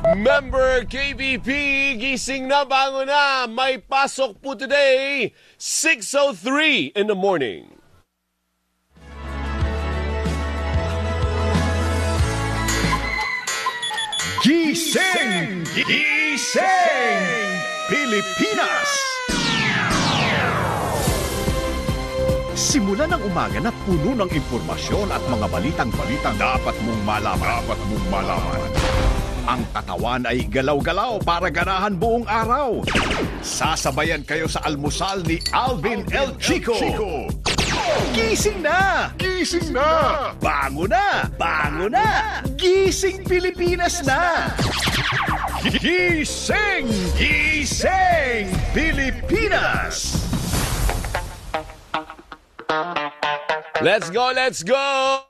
Member KBP, gising na, bango na. May pasok po today, 6:03 in the morning. Gising! Gising! Pilipinas! Simula ng umaga na puno ng impormasyon at mga balitang dapat mong malaman. Ang katawan ay galaw-galaw para ganahan buong araw. Sasabayan kayo sa almusal ni Alvin El Chico. Gising na! Gising na! Bango na! Bango na! Gising Pilipinas na! Gising! Gising Pilipinas! Let's go, let's go!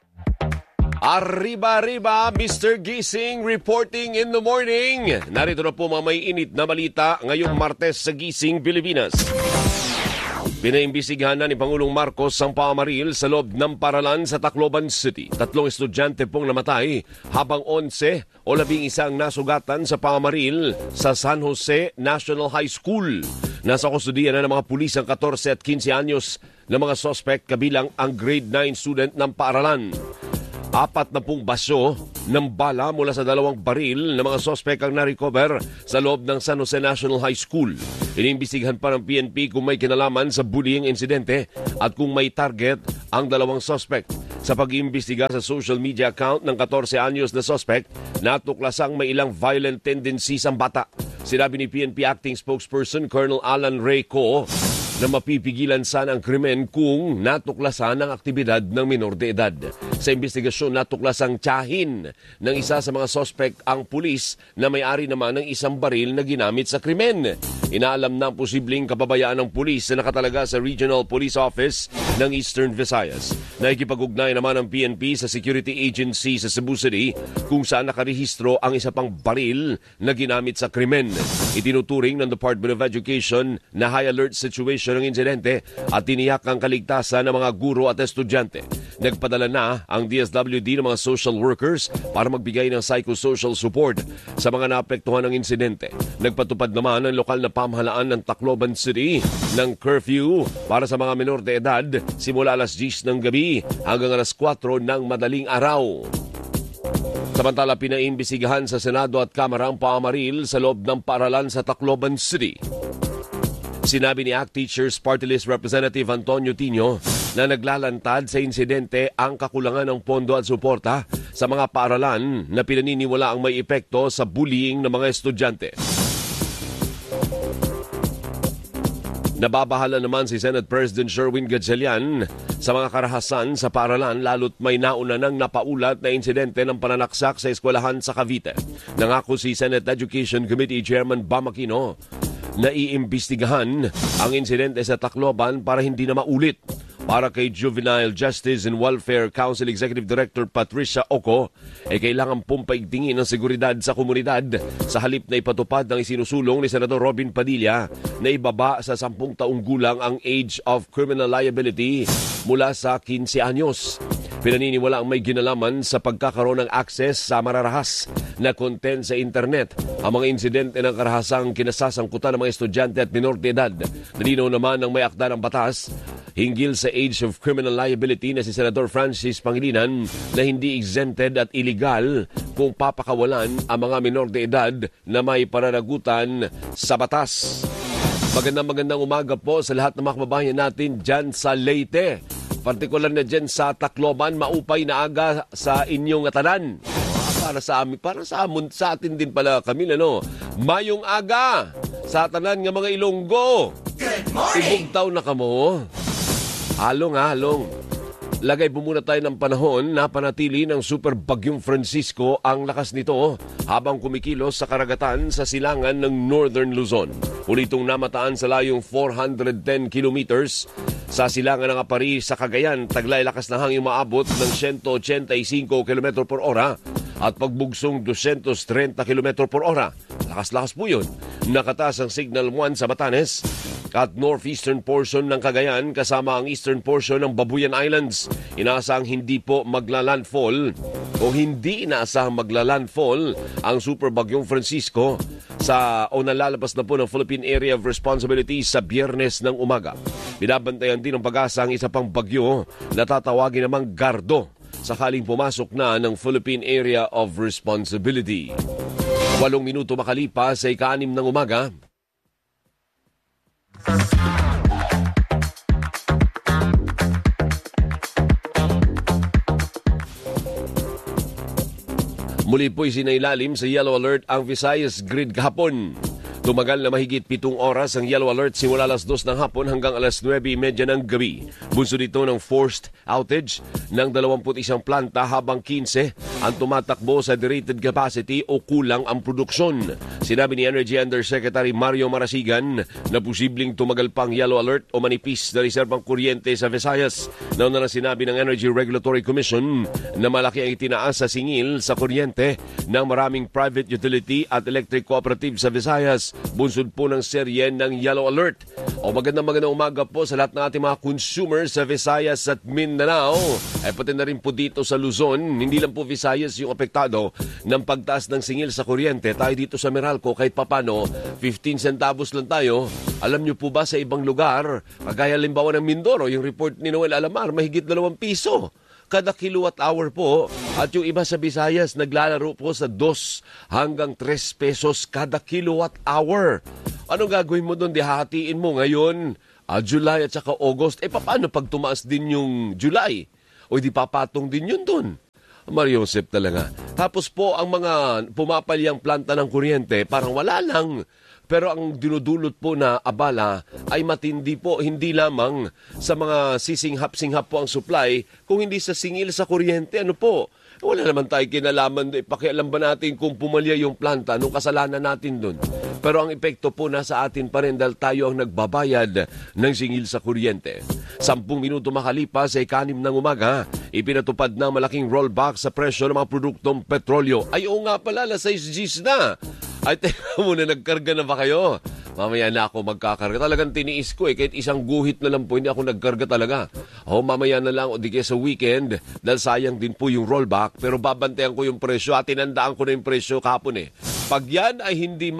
Arriba, Mr. Gising reporting in the morning. Narito na po mga may init na balita ngayong Martes sa Gising Pilipinas. Pinaimbisigahan na ni Pangulong Marcos ang pamaril sa loob ng paralan sa Tacloban City. 3 estudyante pong namatay habang 11 o 11 ang nasugatan sa pamaril sa San Jose National High School. Nasa kustudiya na ng mga pulis ang 14 at 15 anyos na mga suspect kabilang ang grade 9 student ng paaralan. 40 baso ng bala mula sa 2 baril na mga sospek ang na-recover sa loob ng San Jose National High School. Iniimbestigahan pa ng PNP kung may kinalaman sa bullying insidente at kung may target ang 2 sospek. Sa pag-iimbestiga sa social media account ng 14 anyos na sospek, natuklasang may ilang violent tendencies ang bata. Sinabi ni PNP Acting Spokesperson Colonel Alan Reyco na mapipigilan sana ang krimen kung natuklasan ang aktibidad ng minor de edad. Sa investigasyon, natuklasang tiyahin ng isa sa mga sospek ang pulis na may-ari naman ng isang baril na ginamit sa krimen. Inaalam na ang posibleng kapabayaan ng pulis na nakatalaga sa Regional Police Office ng Eastern Visayas. Nakikipag-ugnay naman ang PNP sa Security Agency sa Cebu City kung saan nakarehistro ang isa pang baril na ginamit sa krimen. Itinuturing ng Department of Education na high alert situation ng insidente at tiniyak ang kaligtasan ng mga guro at estudyante. Nagpadala na ang DSWD ng mga social workers para magbigay ng psychosocial support sa mga naapektuhan ng insidente. Nagpatupad naman ang lokal na pamahalaan ng Tacloban City ng curfew para sa mga menor de edad simula alas 10 ng gabi hanggang alas 4 ng madaling araw. Samantala, pinaimbisigahan sa Senado at Kamara ang pamaril sa loob ng paaralan sa Tacloban City. Sinabi ni ACT Teachers Party List Representative Antonio Tino na naglalantad sa insidente ang kakulangan ng pondo at suporta sa mga paaralan na pinaniniwala ang may epekto sa bullying ng mga estudyante. Nababahala naman si Senate President Sherwin Gatchalian sa mga karahasan sa paaralan lalo't may nauna nang napaulat na insidente ng pananaksak sa eskwelahan sa Cavite. Nangako si Senate Education Committee Chairman Bam Aquino na iimbestigahan ang insidente sa Tacloban para hindi na maulit. Para kay Juvenile Justice and Welfare Council Executive Director Patricia Oco, kailangan pong paigtingin ang seguridad sa komunidad sa halip na ipatupad ng isinusulong ni Senador Robin Padilla na ibaba sa 10 taong gulang ang age of criminal liability mula sa 15 anyos. Pinaniniwala ang may ginalaman sa pagkakaroon ng access sa mararahas na content sa internet. Ang mga insidente ng karahasang kinasasangkutan ng mga estudyante at minor de edad. Nalinaw naman ng may akda ng batas hinggil sa age of criminal liability na si Senador Francis Pangilinan na hindi exempted at illegal kung papakawalan ang mga minor de edad na may pananagutan sa batas. Magandang umaga po sa lahat ng mga kababayan natin dyan sa Leyte. Partikular na dyan sa Tacloban, maupay na aga sa inyong tanan. Para sa atin din pala kami, ano? Mayong aga sa tanan nga mga Ilonggo. Good morning! Ibugtaw na kamo. Halong. Lagay po muna tayo ng panahon na panatili ng Super Bagyong Francisco ang lakas nito habang kumikilos sa karagatan sa silangan ng Northern Luzon. Ulitong namataan sa layong 410 kilometers sa silangan ng Apari sa Cagayan. Taglay lakas na hangin maabot ng 185 km per ora at pagbugsong 230 km per ora. Lakas-lakas po yun. Nakataas ang Signal 1 sa Batanes, at northeastern portion ng Cagayan kasama ang eastern portion ng Babuyan Islands. Inaasahang hindi po maglalandfall ang super bagyong Francisco nalalabas na po ng Philippine Area of Responsibility sa Biyernes ng umaga. Binabantayan din ng Pag-asa ang isa pang bagyo na tatawagin namang Gardo sakaling pumasok na ng Philippine Area of Responsibility. 8 minuto makalipas sa 6 ng umaga. Muli po'y sinailalim sa yellow alert ang Visayas grid kahapon. Tumagal na mahigit 7 oras ang yellow alert simula alas 2 ng hapon hanggang alas 9:30 ng gabi. Bunso dito ng forced outage ng 21 planta habang 15 ang tumatakbo sa derated capacity o kulang ang produksyon. Sinabi ni Energy Undersecretary Mario Marasigan na posibleng tumagal pang yellow alert o manipis na reserbang kuryente sa Visayas. Nauna na sinabi ng Energy Regulatory Commission na malaki ang itinaas sa singil sa kuryente ng maraming private utility at electric cooperative sa Visayas. Bunsod po ng serye ng yellow alert. Magandang umaga po sa lahat ng ating mga consumers sa Visayas at Mindanao. Pati na rin po dito sa Luzon, hindi lang po Visayas yung apektado ng pagtaas ng singil sa kuryente. Tayo dito sa Meralco kahit papano, 15 centavos lang tayo. Alam nyo po ba sa ibang lugar, kagaya limbawa ng Mindoro, yung report ni Noel Alamar, mahigit 2 piso kada kilowatt hour po. At yung iba sa Visayas naglalaro po sa 2 hanggang 3 pesos kada kilowatt hour. Anong gagawin mo doon? Dihahatiin mo ngayon, July at saka August. Paano pag tumaas din yung July? O di papatong din yun doon? Mario Josep talaga. Tapos po ang mga pumapalyang planta ng kuryente, parang wala lang. Pero ang dinudulot po na abala ay matindi po, hindi lamang sa mga sisinghap-singhap po ang supply, kung hindi sa singil sa kuryente. Ano po? Wala naman tayo kinalaman. Pakialam ba natin kung pumalya yung planta? Anong kasalanan natin dun? Pero ang epekto po nasa atin pa rin dahil tayo ang nagbabayad ng singil sa kuryente. 10 minuto makalipas sa 6 ng umaga, ipinatupad na malaking rollback sa presyo ng mga produktong petrolyo. Ay, oo nga pala, alas 6 Gs na. Ay, teka muna, nagkarga na ba kayo? Mamaya na ako magkakarga. Talagang tiniis ko kahit isang guhit na lang po, hindi ako nagkarga talaga. Mamaya na lang o di kaya sa weekend, dahil sayang din po yung rollback, pero babantayan ko yung presyo at tinandaan ko na yung presyo kahapon Pag yan ay hindi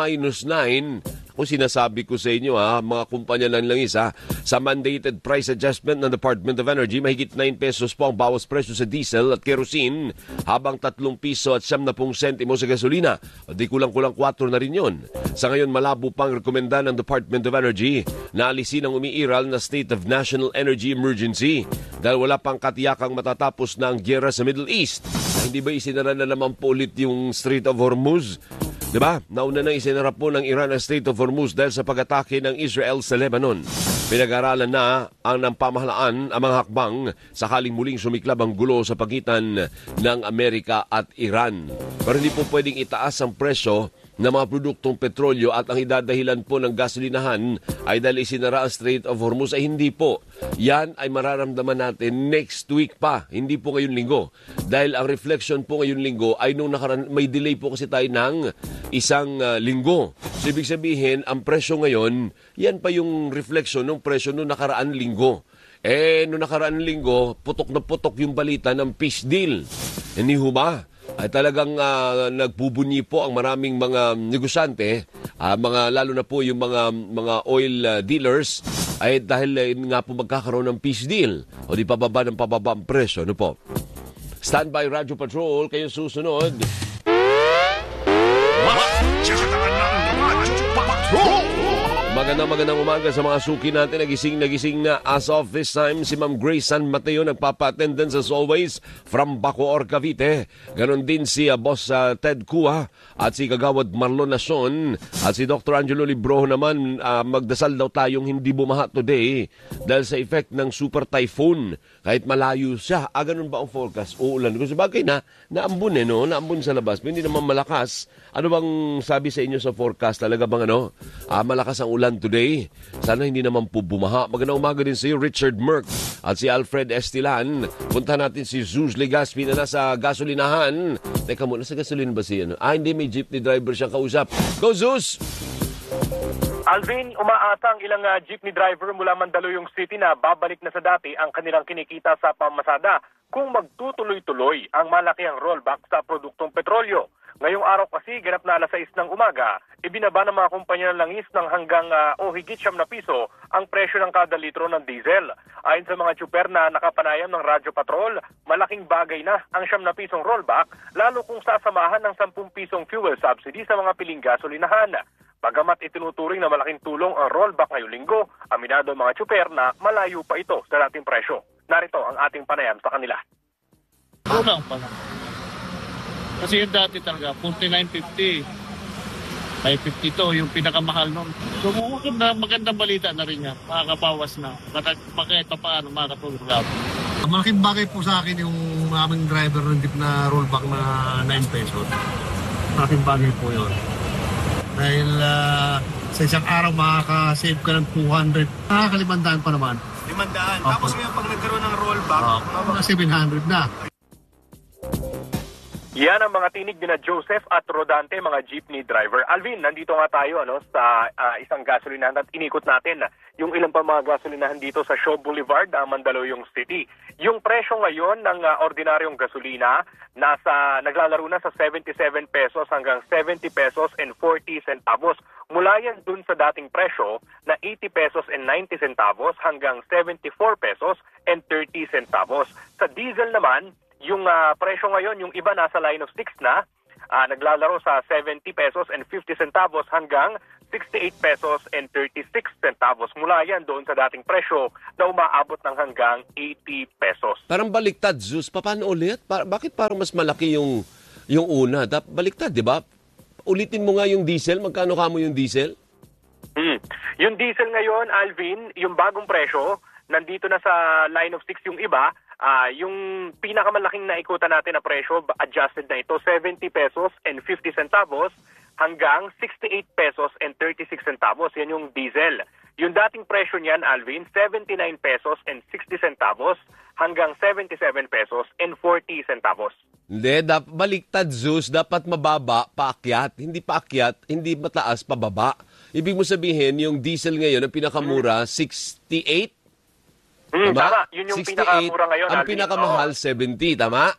-9, kung sinasabi ko sa inyo mga kumpanya lang isa, sa mandated price adjustment ng Department of Energy, mahigit 9 pesos po ang bawas presyo sa diesel at kerosene, habang 3 piso at 70 sentimo sa gasolina. Di kulang-kulang 4 na rin yun. Sa ngayon, malabo pang rekomenda ng Department of Energy na alisin ang umiiral na State of National Energy Emergency dahil wala pang katiyakang matatapos na ang gyera sa Middle East. Hindi ba isinara na naman po ulit yung Strait of Hormuz? Diba? Nauna nang isinara po ng Iran ang Strait of Hormuz dahil sa pag-atake ng Israel sa Lebanon. Pinag-aralan na ng pamahalaan ang mga hakbang sakaling muling sumiklab ang gulo sa pagitan ng Amerika at Iran. Pero hindi po pwedeng itaas ang presyo ng mga produktong petrolyo at ang idadahilan po ng gasolinahan ay dahil isinara ang Strait of Hormuz. Ay hindi po. Yan ay mararamdaman natin next week pa, hindi po ngayong linggo. Dahil ang reflection po ngayong linggo ay nung may delay po kasi tayo ng isang linggo. So, ibig sabihin, ang presyo ngayon, yan pa yung reflection ng presyo nung nakaraan linggo. Nung nakaraan linggo, putok na putok yung balita ng peace deal. Hindi ho ba? Ay talagang nagbubunyi po ang maraming mga negosyante, lalo na po yung mga oil dealers, ay dahil nga po magkakaroon ng peace deal o di pababa ng pababa ang presyo. Ano po? Standby Radyo Patrol, kayo susunod. Magandang umaga sa mga suki natin. Nagising na as of this time si Ma'am Grace San Mateo, nagpapa-attendance as always from Bacoor, Cavite. Ganon din si Boss Ted Kua at si Kagawad Marlon Nason at si Dr. Angelo Libroho naman. Magdasal daw tayong hindi bumaha today dahil sa effect ng super typhoon. Kahit malayo siya. Ganon ba ang forecast? Uulan. Kasi bagay naambun no? Naambun sa labas. Hindi naman malakas. Ano bang sabi sa inyo sa forecast? Talaga bang malakas ang ulan today? Sana hindi naman po bumaha. Magandang umaga din sa iyo, Richard Merck at si Alfred Estilan. Punta natin si Zeus Legaspi na nasa gasolinahan. Teka muna, sa gasolina ba siya? Hindi, may jeepney driver siyang kausap. Go, Zeus! Alvin, umaasa ang ilang jeepney driver mula Mandaluyong City na babalik na sa dati ang kanilang kinikita sa pamasada kung magtutuloy-tuloy ang malakiang rollback sa produktong petrolyo. Ngayong araw kasi, ganap na alas 6 ng umaga, ibinaba ng mga kumpanya ng langis ng hanggang o higit 9 piso ang presyo ng kada litro ng diesel. Ayon sa mga tsuper na nakapanayam ng Radyo Patrol, malaking bagay na ang 9 pisong rollback lalo kung sasamahan ng 10 pisong fuel subsidy sa mga piling gasolinahan. Bagamat itinuturing na malaking tulong ang rollback ngayong linggo, aminado ang mga tsuper na malayo pa ito sa dating presyo. Narito ang ating panayam sa kanila. Kulang pa lang. Kasi yung dati talaga, 49.50. 5.52, yung pinakamahal nun. So, magandang balita na rin yan. Makakabawas na. Kahit pa paano, makakatulog lang. Malaking bagay po sa akin yung aming driver ng jeep na rollback na 9 pesos. Malaking bagay po yun. Dahil sa isang araw makaka-save ka ng 200. Nakakalimandaan pa naman. 500. Tapos ngayon pag nagkaroon ng rollback, mga 700 na. Yan ang mga tinig ni na Joseph at Rodante, mga jeepney driver. Alvin, nandito nga tayo sa isang gasolinahan at inikot natin yung ilang pa mga gasolinahan dito sa Shaw Boulevard, Mandaluyong City. Yung presyo ngayon ng ordinaryong gasolina naglalaro na sa 77 pesos hanggang 70 pesos and 40 centavos. Mula yan dun sa dating presyo na 80 pesos and 90 centavos hanggang 74 pesos and 30 centavos. Sa diesel naman, yung presyo ngayon, yung iba nasa line of 6 na, naglalaro sa 70 pesos and 50 centavos hanggang 68 pesos and 36 centavos. Mula yan doon sa dating presyo na umaabot ng hanggang 80 pesos. Parang baliktad, Zeus. Paano ulit? Bakit parang mas malaki yung una? Baliktad, di ba? Ulitin mo nga yung diesel. Magkano kamo yung diesel? Yung diesel ngayon, Alvin, yung bagong presyo, nandito na sa line of 6 yung iba. Yung pinakamalaking naikutan natin na presyo, adjusted na ito, 70 pesos and 50 centavos hanggang 68 pesos and 36 centavos. Yan yung diesel. Yung dating presyo niyan, Alvin, 79 pesos and 60 centavos hanggang 77 pesos and 40 centavos. Hindi, baliktad, Zeus. Dapat mababa, paakyat. Hindi paakyat, hindi mataas, pababa. Ibig mo sabihin, yung diesel ngayon, ang pinakamura, 68. Tama. Yun yung 68, pinakamura ngayon, ang Alvin. pinakamahal, 70. Tama?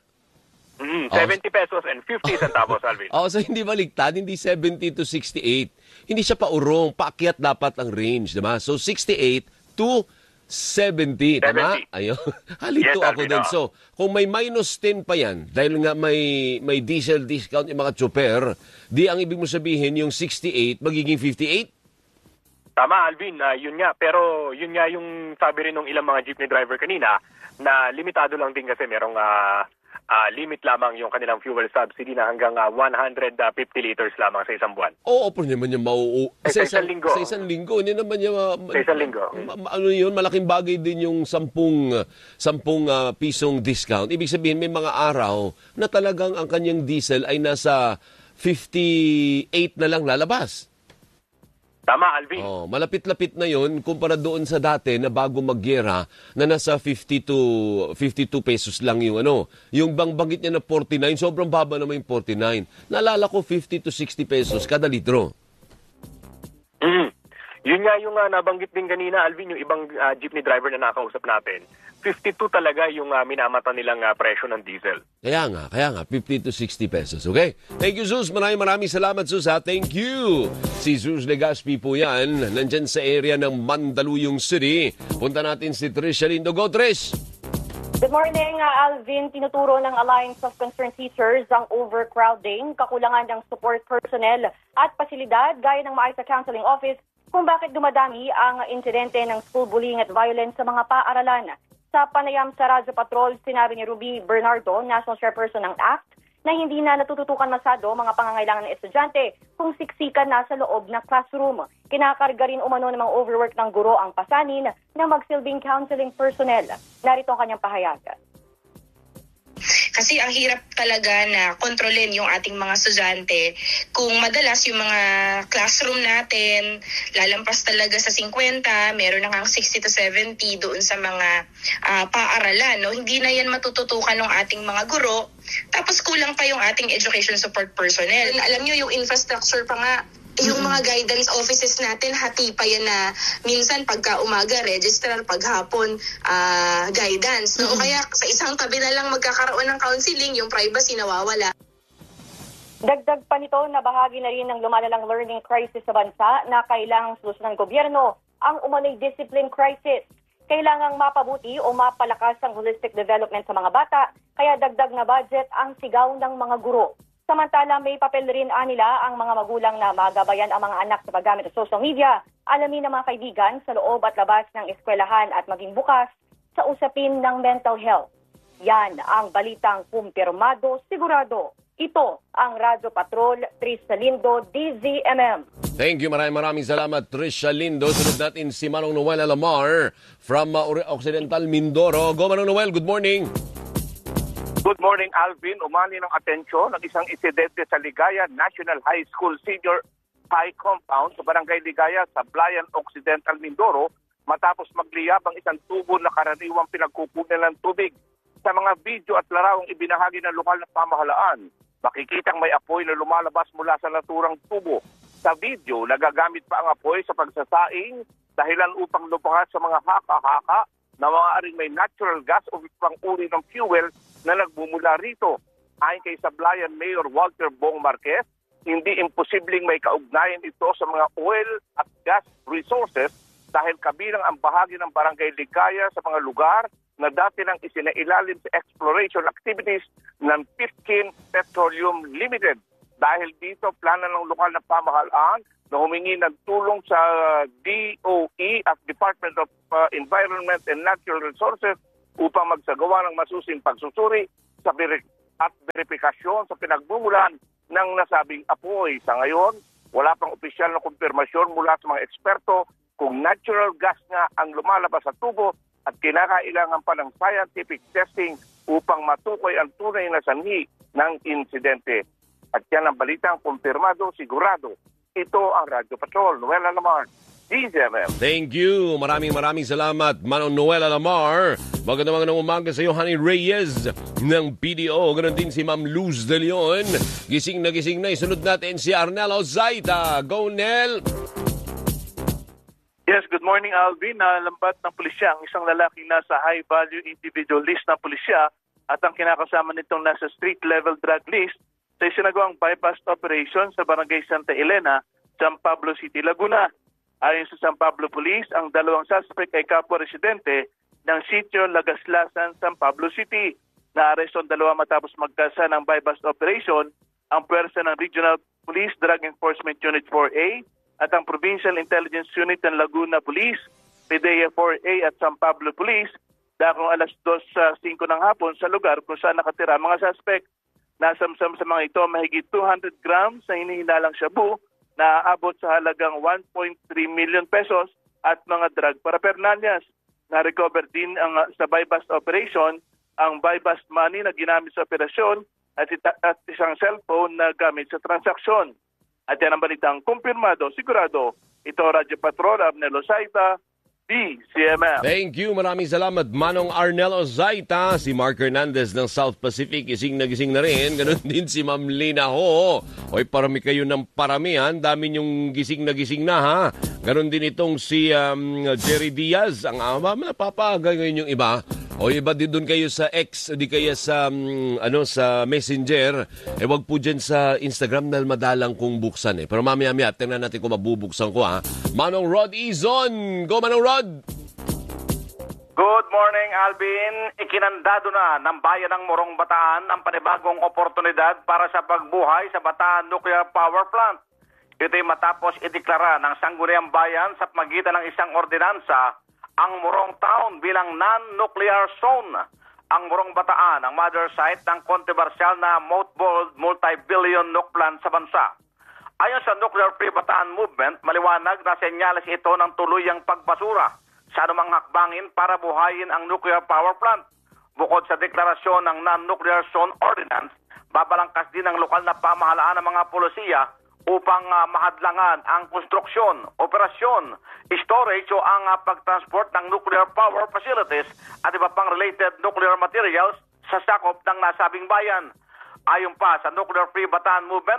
70 pesos and 50 centavos, Alvin. So hindi baliktad, hindi 70 to 68. Hindi siya paurong, paakyat dapat ang range, diba? So 68 to 70, tama? Ayun. Halito Yes, ako Alvin, din. So, kung may minus 10 pa yan, dahil nga may diesel discount yung mga chopper, di ang ibig mo sabihin yung 68 magiging 58? Tama, Alvin. Yun nga. Pero yun nga yung sabi rin ng ilang mga jeepney driver kanina na limitado lang din kasi merong limit lamang yung kanilang fuel subsidy na hanggang 150 liters lamang sa isang buwan. Oo, pero naman yung sa isang linggo. Sa isang linggo. Hindi naman yung... Sa isang linggo. Ano yun, malaking bagay din yung 10 pisong discount. Ibig sabihin, may mga araw na talagang ang kanyang diesel ay nasa 58 na lang lalabas. Tama, Alvin. Malapit-lapit na yun kumpara doon sa dati na bago magyera na nasa 50 to 52 pesos lang yung Yung banggit niya na 49, sobrang baba naman yung 49. Naalala ko 50 to 60 pesos kada litro. Yun nga yung nabanggit din kanina, Alvin, yung ibang jeepney driver na nakausap natin. 52 talaga yung minamata nilang presyo ng diesel. Kaya nga, 50 to 60 pesos, okay? Thank you, Zeus. Maraming salamat, Zeus, ha? Thank you. Si Zeus Legaspi po yan, nandyan sa area ng Mandaluyong City. Punta natin si Trish Alindo. Go, Trish! Good morning, Alvin. Tinuturo ng Alliance of Concerned Teachers ang overcrowding, kakulangan ng support personnel at pasilidad gaya ng Maayos Counseling Office kung bakit dumadami ang insidente ng school bullying at violence sa mga paaralan. Sa panayam sa Radyo Patrol, sinabi ni Ruby Bernardo, National Chairperson ng ACT, na hindi na natututukan masyado mga pangangailangan ng estudyante kung siksikan na sa loob ng classroom. Kinakarga rin umano ng mga overwork ng guro ang pasanin ng magsilbing counseling personnel. Narito ang kanyang pahayag. Kasi ang hirap talaga na kontrolin yung ating mga estudyante kung madalas yung mga classroom natin lalampas talaga sa 50, meron na ngang 60 to 70 doon sa mga paaralan. No? Hindi na yan matututukan ng ating mga guro. Tapos kulang pa yung ating education support personnel. Alam nyo, yung infrastructure pa nga Yung mga guidance offices natin, hati pa yan na minsan pagka umaga registrar, paghapon guidance. No? O kaya sa isang tabi na lang magkakaroon ng counseling, yung privacy nawawala. Dagdag pa nito na bahagi na rin ng lumalalang learning crisis sa bansa na kailangang solusyonan ng gobyerno ang umano'y discipline crisis. Kailangang mapabuti o mapalakas ang holistic development sa mga bata, kaya dagdag na budget ang sigaw ng mga guro. Samantala, may papel rin nila ang mga magulang na magabayan ang mga anak sa paggamit ng social media. Alamin ng mga kaibigan sa loob at labas ng eskwelahan at maging bukas sa usapin ng mental health. Yan ang balitang kumpirmado, sigurado. Ito ang Radyo Patrol, Trisha Lindo, DZMM. Thank you, maraming salamat, Trisha Lindo. Sunod natin si Manong Noel Alamar from Occidental Mindoro. Go, Manong Noel, good morning. Good morning, Alvin. Umani ng atensyon ng isang insidente sa Ligaya National High School Senior High Compound sa Barangay Ligaya sa Blayan, Occidental Mindoro matapos magliyab ang isang tubo na karaniwang pinagkukunan ng tubig. Sa mga video at larawang ibinahagi ng lokal na pamahalaan, makikitang may apoy na lumalabas mula sa naturang tubo. Sa video, nagagamit pa ang apoy sa pagsasaing dahilan upang lupakas sa mga haka-haka na maaaring may natural gas o ibang uri ng fuel na nagmumula rito. Ayon kay Sablayan Mayor Walter Bong Marquez, hindi imposibleng may kaugnayan ito sa mga oil at gas resources dahil kabilang ang bahagi ng Barangay Ligaya sa mga lugar na dati nang isinailalim sa exploration activities ng 15 Petroleum Limited. Dahil dito, plano ng lokal na pamahalaan na humingi ng tulong sa DOE at Department of Environment and Natural Resources upang magsagawa ng masusing pagsusuri at verifikasyon sa pinagmumulan ng nasabing apoy. Sa ngayon, wala pang opisyal na kumpirmasyon mula sa mga eksperto kung natural gas nga ang lumalabas sa tubo at kinakailangan pa ng scientific testing upang matukoy ang tunay na sanhi ng insidente. At yan ang balitang kumpirmado, sigurado. Ito ang Radyo Patrol. Noel Alamar, DZMM. Thank you. Maraming salamat, Manong Noel Alamar. Magandang umaga sa iyo, Honey Reyes ng PDO. Ganon din si Ma'am Luz de Leon. Gising na. Isunod natin si Arnel Ozaita. Go, Nel! Yes, good morning, Alvin. Nalambat ng pulisya ang isang lalaking nasa high-value individual list ng pulisya at ang kinakasama nitong nasa street-level drug list sa isinagawang bypass operation sa Barangay Santa Elena, San Pablo City, Laguna. Ayon sa San Pablo Police, ang dalawang suspect ay kapwa-residente ng sitio Lagaslasan, San Pablo City. Naaresto ang dalawa matapos magkasa ng bypass operation ang puwersa ng Regional Police Drug Enforcement Unit 4A at ang Provincial Intelligence Unit ng Laguna Police, PDEA 4A at San Pablo Police dakong alas 2:05 ng hapon sa lugar kung saan nakatira mga suspect. Nasamsam sa mga ito mahigit 200 grams na hinihinalang shabu na aabot sa halagang 1.3 million pesos at mga drug paraphernalias. Na-recover din sa bypass operation ang bypass money na ginamit sa operasyon at isang cellphone na gamit sa transaksyon. At yan ang balitang kumpirmado, sigurado. Ito Radyo Patrol, Arnel Ozaita, DZMM. Thank you. Maraming salamat, Manong Arnel Ozaita. Si Mark Hernandez ng South Pacific, gising na rin. Ganon din si Ma'am Lina Ho. Oy, parami kayo ng paramihan. Dami niyong gising na ha. Ganon din itong si Jerry Diaz. Ang ama, napapaga ngayon yung iba. O iba din doon kayo sa X, di kaya sa sa Messenger. Wag po dyan sa Instagram dahil madalang kong buksan Pero mamaya tingnan natin kung mabubuksan ko ha. Manong Rod Izon. Go Manong Rod! Good morning, Alvin. Ikinandado na ng bayan ng Morong Bataan ang panibagong oportunidad para sa pagbuhay sa Bataan Nuclear Power Plant. Ito'y matapos ideklara ng Sangguniang Bayan sa pagitan ng isang ordinansa ang Morong Town bilang non-nuclear zone. Ang Morong Bataan ang mother site ng kontrobersyal na mothballed multi-billion nuke plant sa bansa. Ayon sa Nuclear Free Bataan Movement, maliwanag na senyales ito ng tuluyang pagbasura sa anumang hakbangin para buhayin ang nuclear power plant. Bukod sa deklarasyon ng non-nuclear zone ordinance, babalangkas din ang lokal na pamahalaan ng mga polisiya upang mahadlangan ang konstruksyon, operasyon, storage o ang pagtransport ng nuclear power facilities at iba pang related nuclear materials sa sakop ng nasabing bayan. Ayon pa sa Nuclear Free Bataan Movement,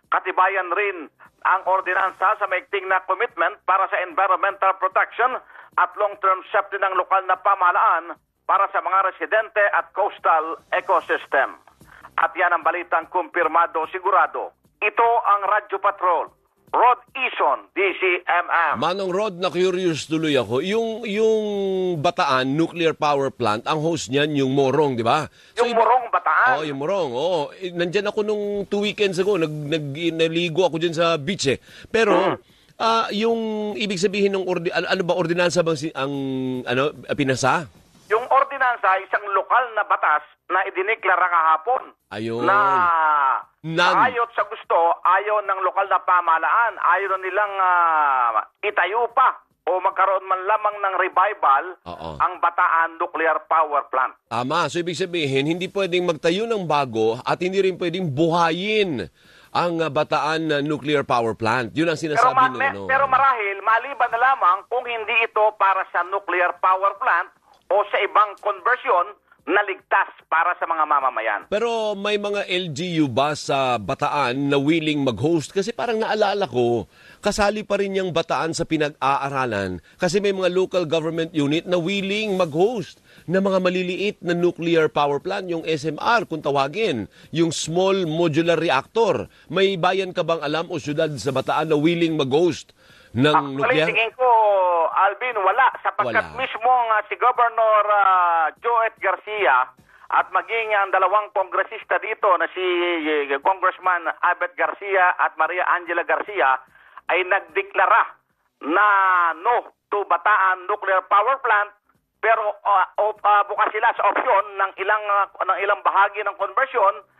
Katibayan rin ang ordinansa sa maigting na commitment para sa environmental protection at long-term safety ng lokal na pamahalaan para sa mga residente at coastal ecosystem. At yan ang balitang kumpirmado sigurado. Ito ang Radyo Patrol. Rod Ison, DCMM. Manong Rod, na-curious tuloy ako. Yung Bataan Nuclear Power Plant, ang host niyan yung Morong, di ba? Yung Morong Bataan? Oo, yung Morong. Oo. Nandyan ako nung 2 weekends ago. Naligo ako dyan sa beach eh. Pero, yung ibig sabihin ng ano ba, ordinansa bang pinasa? Yung ordinansa, isang lokal na batas na idineklara kahapon. Ayun. Na ayot sa gusto, ayaw ng lokal na pamahalaan, ayaw nilang itayo pa o magkaroon man lamang ng revival ang Bataan Nuclear Power Plant. Tama. So ibig sabihin, hindi pwedeng magtayo ng bago at hindi rin pwedeng buhayin ang Bataan Nuclear Power Plant. Yun ang sinasabi Pero marahil, maliban na lamang kung hindi ito para sa nuclear power plant o sa ibang conversion na ligtas para sa mga mamamayan. Pero may mga LGU ba sa Bataan na willing mag-host? Kasi parang naalala ko, kasali pa rin yung Bataan sa pinag-aaralan kasi may mga local government unit na willing mag-host na mga maliliit na nuclear power plant, yung SMR kung tawagin, yung small modular reactor. May bayan ka bang alam o syudad sa Bataan na willing mag-host ng nuclear? Tingin ko, Alvin, wala. Sapagkat mismong si Governor Joet Garcia at maging ang dalawang kongresista dito na si Congressman Abet Garcia at Maria Angela Garcia ay nagdeklara na no to Bataan Nuclear Power Plant, pero bukas sila sa opsyon ng ilang bahagi ng conversion